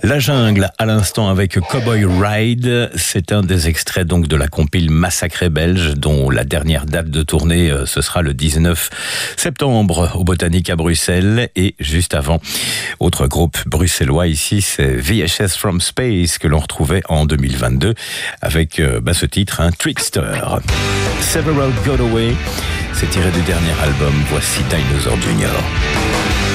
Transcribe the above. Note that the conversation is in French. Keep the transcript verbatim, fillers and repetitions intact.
La jungle à l'instant avec Cowboy Ride, c'est un des extraits donc de la compile Massacré belge dont la dernière date de tournée ce sera le dix-neuf septembre au Botanique à Bruxelles. Et juste avant, autre groupe bruxellois ici, c'est V H S From Space que l'on retrouvait en deux mille vingt-deux avec bah, ce titre, un Trickster. Several Got Away, c'est tiré du dernier album. Voici Dinosaur Junior